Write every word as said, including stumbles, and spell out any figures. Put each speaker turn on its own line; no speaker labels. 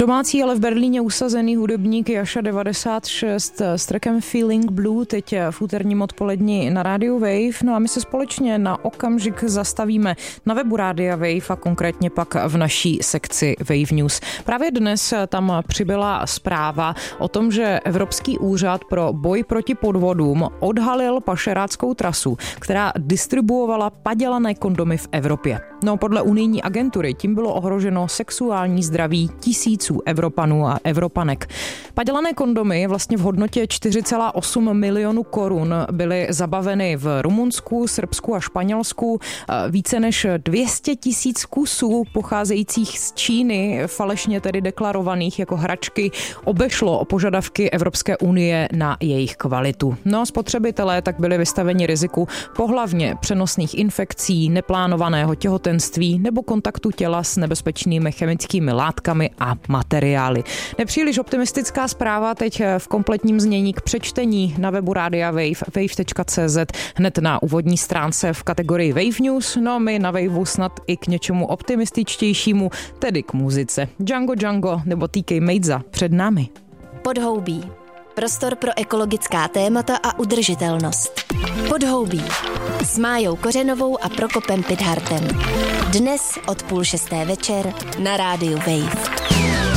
Domácí, ale v Berlíně usazený hudebník Jaša devadesát šest s trackem Feeling Blue teď v úterním odpolední na rádiu Wave. No a my se společně na okamžik zastavíme na webu Rádia Wave a konkrétně pak v naší sekci Wave News. Právě dnes tam přibyla zpráva o tom, že Evropský úřad pro boj proti podvodům odhalil pašeráckou trasu, která distribuovala padělané kondomy v Evropě. No podle unijní agentury tím bylo ohroženo sexuální zdraví tisíců Evropanů a Evropanek. Padělané kondomy vlastně v hodnotě čtyři celá osm milionu korun byly zabaveny v Rumunsku, Srbsku a Španělsku. Více než dvě stě tisíc kusů pocházejících z Číny, falešně tedy deklarovaných jako hračky, obešlo o požadavky Evropské unie na jejich kvalitu. No, spotřebitelé tak byli vystaveni riziku pohlavně přenosných infekcí, neplánovaného těhotenství nebo kontaktu těla s nebezpečnými chemickými látkami a materiály. Nepříliš optimistická zpráva teď v kompletním znění k přečtení na webu Rádia Wave, wave tečka cé zet, hned na úvodní stránce v kategorii Wave News. No my na Waveu snad i k něčemu optimističtějšímu, tedy k muzice. Django Django nebo T K Mejza před námi.
Podhoubí. Prostor pro ekologická témata a udržitelnost. Podhoubí. S Májou Kořenovou a Prokopem Pidhartem. Dnes od půl šesté večer na rádiu Wave.